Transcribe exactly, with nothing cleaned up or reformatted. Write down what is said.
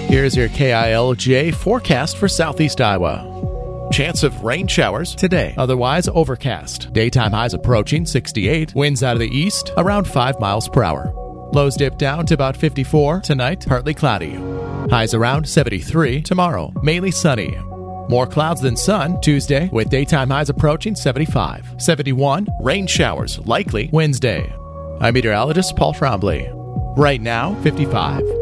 Here's your K I L J forecast for southeast Iowa. Chance of rain showers today, otherwise overcast. Daytime highs approaching sixty-eight. Winds out of the east around five miles per hour. Lows dip down to about fifty-four. Tonight, partly cloudy. Highs around seventy-three. Tomorrow, mainly sunny. More clouds than sun Tuesday, with daytime highs approaching seventy-five. seventy-one, rain showers likely Wednesday. I'm meteorologist Paul Trombley. Right now, fifty-five.